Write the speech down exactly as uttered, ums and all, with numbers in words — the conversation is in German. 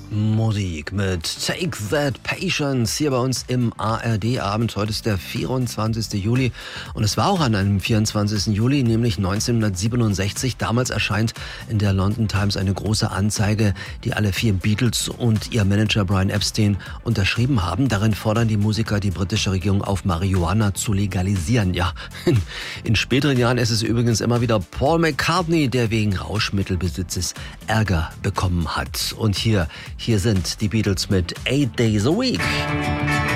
Musik mit Take That Patience hier bei uns im A R D-Abend. Heute ist der vierundzwanzigster Juli und es war auch an einem vierundzwanzigsten Juli, nämlich neunzehnhundertsiebenundsechzig. Damals erscheint in der London Times eine große Anzeige, die alle vier Beatles und ihr Manager Brian Epstein unterschrieben haben. Darin fordern die Musiker die britische Regierung auf, Marihuana zu legalisieren. Ja, in, in späteren Jahren ist es übrigens immer wieder Paul McCartney, der wegen Rauschmittelbesitzes Ärger bekommen hat. Und hier Hier sind die Beatles mit Eight Days a Week.